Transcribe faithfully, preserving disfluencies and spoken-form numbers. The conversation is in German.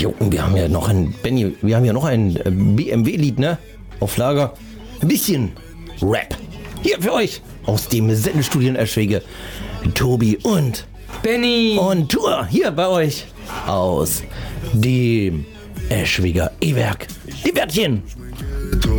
Jo, wir haben ja noch ein, Benny, wir haben ja noch ein äh, B M W-Lied, ne? Auf Lager. Ein bisschen Rap. Hier für euch aus dem Sendestudio in Eschwege. Tobi und Benny und Tour hier bei euch aus dem Eschweger E-Werk. Die Wörtchen.